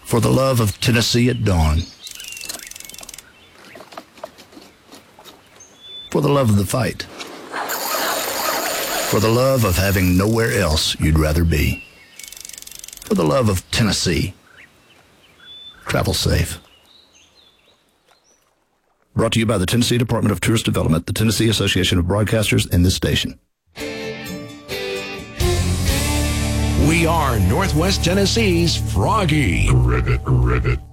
For the love of Tennessee at dawn. For the love of the fight. For the love of having nowhere else you'd rather be. For the love of Tennessee. Travel safe. Brought to you by the Tennessee Department of Tourist Development, the Tennessee Association of Broadcasters, and this station. We are Northwest Tennessee's Froggy. Ribbit.